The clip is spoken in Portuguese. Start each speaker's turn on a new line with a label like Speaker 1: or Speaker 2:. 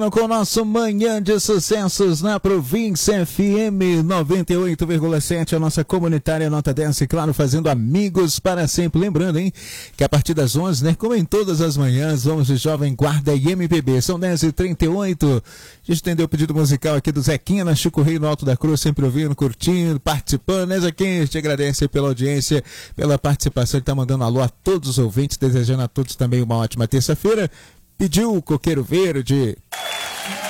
Speaker 1: Com o nosso Manhã de Sucessos na Província FM 98,7, a nossa comunitária Nota 10, e claro, fazendo amigos para sempre. Lembrando, hein, que a partir das 11, né, como em todas as manhãs, vamos de Jovem Guarda e MPB. São 10h38. A gente atendeu o pedido musical aqui do Zequinha, na Chico Rei, no Alto da Cruz, sempre ouvindo, curtindo, participando, né, Zequinha? A gente agradece pela audiência, pela participação. Ele tá mandando alô a todos os ouvintes, desejando a todos também uma ótima terça-feira. Pediu o Coqueiro Verde,